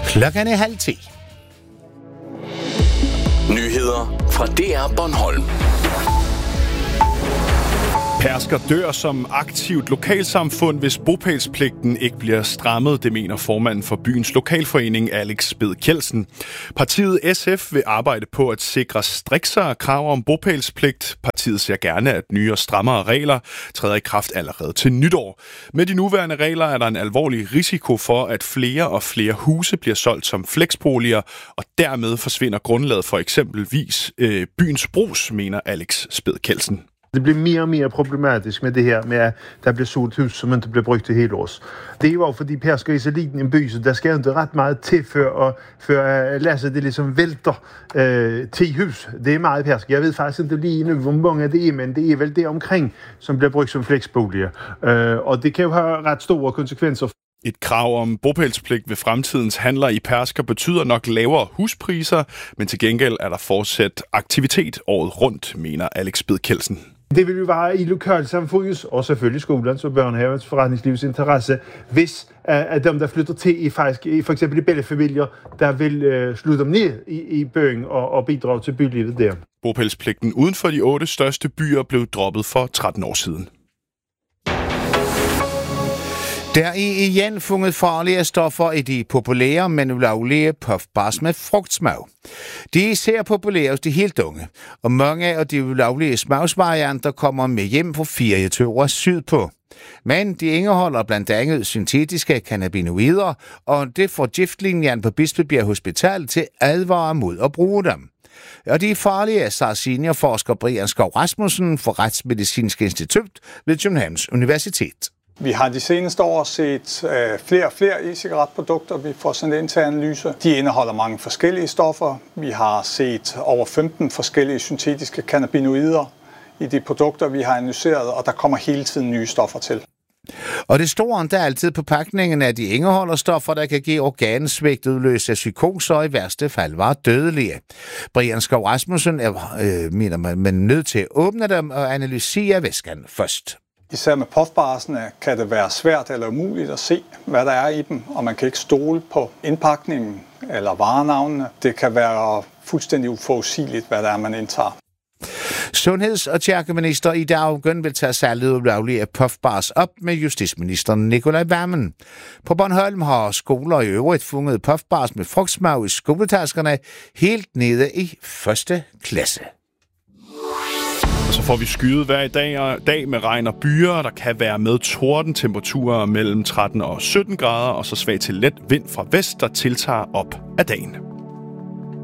Klokken er 9:30. Nyheder fra DR Bornholm. Pærsker dør som aktivt lokalsamfund, hvis bopælspligten ikke bliver strammet, det mener formanden for byens lokalforening, Alex Sped Kjeldsen. Partiet SF vil arbejde på at sikre striksere krav om bopælspligt. Partiet ser gerne, at nye og strammere regler træder i kraft allerede til nytår. Med de nuværende regler er der en alvorlig risiko for, at flere og flere huse bliver solgt som flexboliger, og dermed forsvinder grundlaget for eksempelvis byens brus, mener Alex Sped Kjeldsen. Det bliver mere og mere problematisk med det her med, at der bliver solgt hus, som ikke bliver brugt til hele års. Det er jo fordi Pærsker er så liten en by, så der skal ikke ret meget til, før Lasse det ligesom vælter 10 hus. Det er meget Pærsker. Jeg ved faktisk ikke lige nu, hvor mange det er, men det er vel det omkring, som bliver brugt som flexboliger. Og det kan jo have ret store konsekvenser. Et krav om bopælspligt ved fremtidens handler i Pærsker betyder nok lavere huspriser, men til gengæld er der fortsat aktivitet året rundt, mener Alex Sped Kjeldsen. Det vil jo være i lokalsamfundets og selvfølgelig skolens og børnehavens forretningslivs interesse, hvis at dem, der flytter til, for eksempel i bellefamilier, der vil slutte dem ned i byen og bidrage til bylivet der. Bopælspligten uden for de 8 største byer blev droppet for 13 år siden. Der er igen fundet farlige stoffer i de populære, men ulovlige puffbars med frugtsmag. De er især populære de helt unge, og mange af de ulovlige smagsvarianter kommer med hjem på ferieture sydpå. Men de indeholder blandt andet syntetiske cannabinoider, og det får giftlinjen på Bispebjerg Hospital til advare mod at bruge dem. Og de er farlige, sagde seniorforsker Brian Skov Rasmussen fra Retsmedicinsk Institut ved Københavns Universitet. Vi har de seneste år set flere og flere e-cigaretprodukter, vi får sendt ind til analyse. De indeholder mange forskellige stoffer. Vi har set over 15 forskellige syntetiske cannabinoider i de produkter, vi har analyseret, og der kommer hele tiden nye stoffer til. Og det store endda altid på pakningen er, at de indeholder stoffer, der kan give organsvigt, udløse psykoser og i værste fald var dødelige. Brian Skov Rasmussen mener man nødt til at åbne dem og analysere væsken først. Især med puffbarsene kan det være svært eller umuligt at se, hvad der er i dem, og man kan ikke stole på indpakningen eller varenavnene. Det kan være fuldstændig uforudsigeligt, hvad der er, man indtager. Sundheds- og kirkeminister Ida Auken vil tage salget ulovlige puffbars op med justitsministeren Nicolai Wammen. På Bornholm har skoler i øvrigt fundet puffbars med frugtsmag i skoletaskerne helt nede i 1. klasse. Og så får vi skyet hver dag med regn og byer. Der kan være med tordentemperaturer mellem 13 og 17 grader, og så svag til let vind fra vest, der tiltager op af dagen.